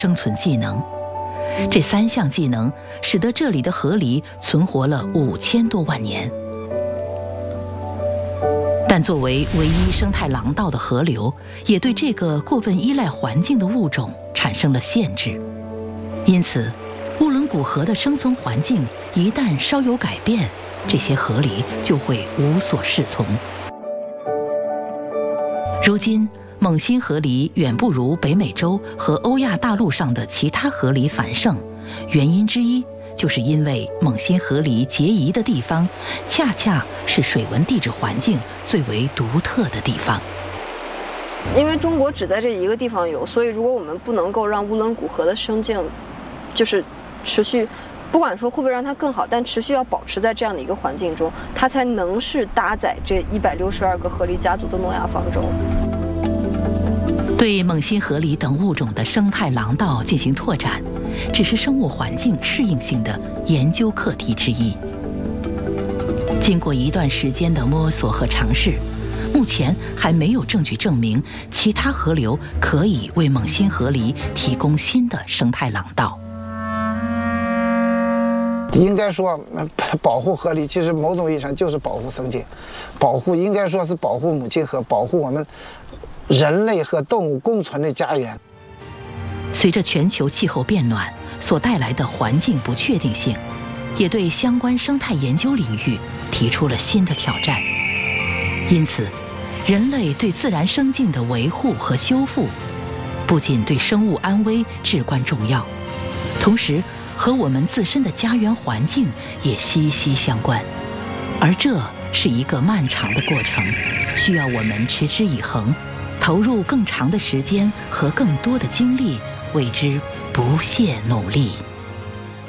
生存技能。这3项技能使得这里的河狸存活了5000多万年。但作为唯一生态廊道的河流，也对这个过分依赖环境的物种产生了限制。因此，乌伦古河的生存环境一旦稍有改变，这些河狸就会无所适从。如今，猛禽河狸远不如北美洲和欧亚大陆上的其他河狸繁盛，原因之一就是因为猛禽河狸结遗的地方，恰恰是水文地质环境最为独特的地方。 因为中国只在这一个地方有，所以如果我们不能够让乌伦古河的生境，就是持续，不管说会不会让它更好，但持续要保持在这样的一个环境中，它才能是搭载这162个河狸家族的诺亚方舟。 对猛禽河狸等物种的生态廊道进行拓展，只是生物环境适应性的研究课题之一。经过一段时间的摸索和尝试，目前还没有证据证明其他河流可以为猛禽河狸提供新的生态廊道。 应该说，保护河狸其实某种意义上就是保护生境，保护应该说是保护母亲河，保护我们人类和动物共存的家园。 随着全球气候变暖所带来的环境不确定性，也对相关生态研究领域提出了新的挑战。因此，人类对自然生境的维护和修复，不仅对生物安危至关重要，同时和我们自身的家园环境也息息相关。而这是一个漫长的过程，需要我们持之以恒，投入更长的时间和更多的精力，为之不懈努力。